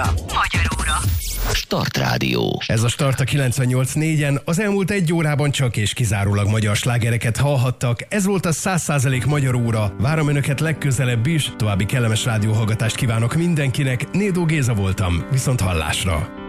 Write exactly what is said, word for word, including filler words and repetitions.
Magyar óra. Start Rádió. Ez a Start a kilencvennyolc négyen. Az elmúlt egy órában csak és kizárólag magyar slágereket hallhattak. Ez volt a száz százalék Magyar óra. Várom önöket legközelebb is. További kellemes rádióhallgatást kívánok mindenkinek. Nédó Géza voltam. Viszont hallásra.